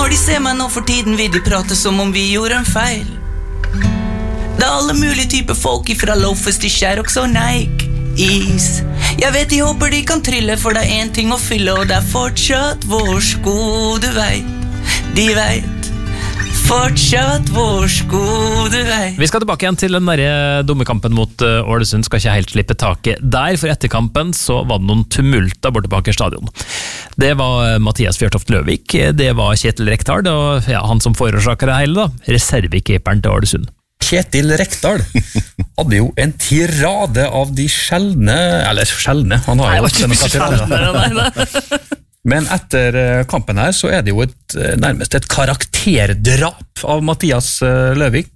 når de ser meg nå for tiden vil de prate som om vi gjorde en feil. Det alle mulige typer folk ifra Loafers til Sherrox og Nike Is. Jeg vet de håper de kan trille, for det en ting å fylle, og det fortsatt vår sko, du vet. De vet. Fortsatt vår sko, du vet. Vi skal tilbake igjen til den der dommekampen mot Ålesund. Skal ikke helt slippe taket der, for etter kampen så var det noen tumulter borte på Aker stadion. Det var Mathias Fjørtoft Løvik, det var Kjetil Rekdal, og han som forårsaker det hele, reservekeeperen til Ålesund. Kjetil Rekdal hadde jo en tirade av de sjeldne, han har jo ikke noe tirade. Men etter kampen her så det jo nærmest et karakterdrap av Mathias Løvik.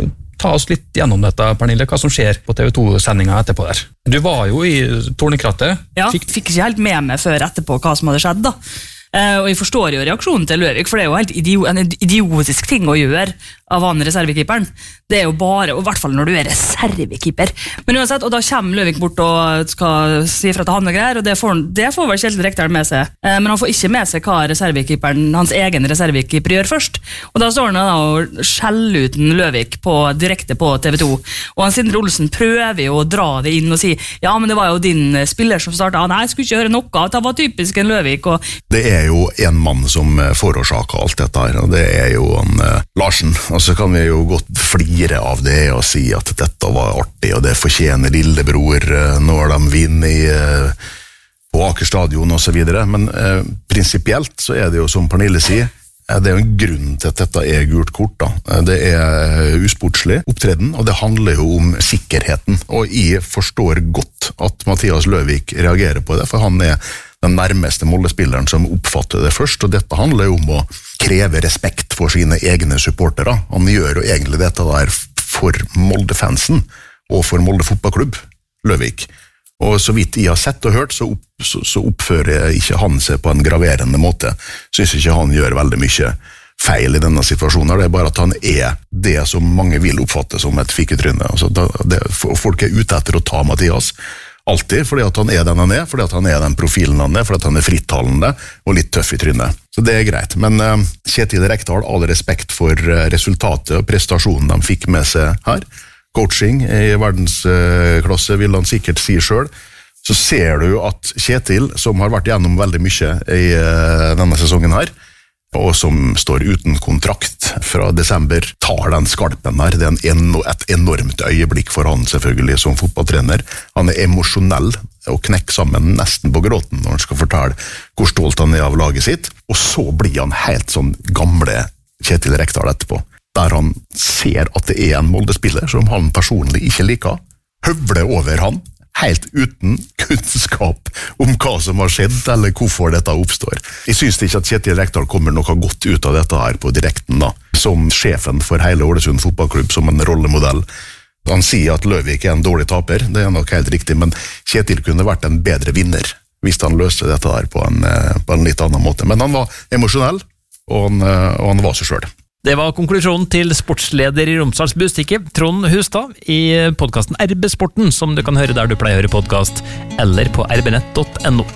Ta oss litt gjennom dette, Pernille, hva som skjer på TV2-sendingen etterpå der. Du var jo i Tornekrattet. Ja, fikk ikke helt med meg før etterpå hva som hadde skjedd da. Og jeg forstår jo reaksjonen til Løvik, for det jo helt en idiotisk ting å gjøre av han reservekeeperen. Det jo bare, og i hvert fall når du reservekeeper. Men uansett, og da kommer Løvik bort og skal si fra til han og greier, og det får vel Kjetil Rekdal med seg. Men han får ikke med seg hva reservekeeperen, hans egen reservekeeper gjør først. Og da står han da og skjeller ut Løvik direkte på TV2. Og han Sindre Olsen prøver jo å dra det inn og si, ja, men det var jo din spiller som startet. Nei, jeg skulle ikke høre noe, det var typisk en Løvik. Og det jo en mann som forårsaker alt dette her, og det jo Larsen. Og så kan vi jo godt flire av det og si at dette var artig, og det fortjener lillebror når de vinner på Aker stadion og så videre. Men prinsipielt så det jo som Pernille sier, det jo en grunn til at dette gult kort da. Det usportslig opptreden, og det handler jo om sikkerheten. Og jeg forstår godt at Mathias Løvik reagerer på det, for han den nærmeste Molde-spilleren som oppfatter det først, og dette handler jo om å kreve respekt for sine egne supportere. Han gjør jo egentlig dette der for Molde-fansen og for Molde fotballklubb, Løvik. Og så vidt jeg har sett og hørt, så oppfører ikke han seg på en graverende måte. Synes ikke han gjør veldig mye feil i denne situasjonen. Det bare at han det som mange vil oppfatte som et fiketryne. Altså, folk ute etter å ta Mathias, alltid, fordi at han den han fordi at han den profilen han fordi at han frittalende og litt tøff i trynet. Så det greit. Men Kjetil Rekdal, all respekt for resultatet og prestasjonen de fikk med seg her. Coaching i verdensklasse, vil han sikkert si selv. Så ser du at Kjetil, som har vært gjennom veldig mye i denne sesongen her, og som står uten kontrakt fra desember, tar den skalpen her. Det et enormt øyeblikk for han selvfølgelig som fotballtrener. Han emosjonell og knekker sammen nesten på gråten når han skal fortelle hvor stolt han av laget sitt. Og så blir han helt sånn gamle Kjetil Rekdal etterpå, der han ser at det en Molde-spiller som han personlig ikke liker, høvler over han, helt uten kunnskap om hva som har skjedd, eller hvorfor dette oppstår. Jeg synes ikke at Kjetil Rekdal kommer noe godt ut av dette her på direkten da, som sjefen for hele Ålesund fotballklubb, som en rollemodell. Han sier at Løvik en dårlig taper, det nok helt riktig, men Kjetil kunne vært en bedre vinner, hvis han løste dette her på en litt annen måte. Men han var emosjonell, og han var seg selv. Det var konklusjonen til sportsleder i Romsdals Bustikke, Trond Hustad, i podcasten RB Sporten, som du kan høre der du pleier å høre podcast, eller på rbnett.no.